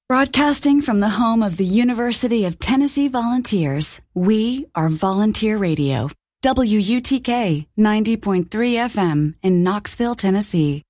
Broadcasting from the home of the University of Tennessee Volunteers, we are Volunteer Radio. WUTK 90.3 FM in Knoxville, Tennessee.